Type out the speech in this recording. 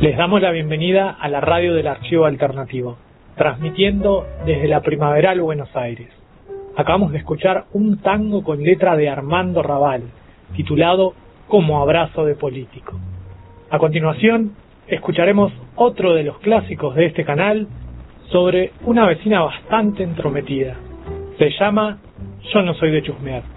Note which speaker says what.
Speaker 1: Les damos la bienvenida a la radio del Archivo Alternativo, transmitiendo desde la primaveral Buenos Aires. Acabamos de escuchar un tango con letra de Armando Raval, titulado Como abrazo de político. A continuación, escucharemos otro de los clásicos de este canal sobre una vecina bastante entrometida. Se llama Yo no soy de chusmear.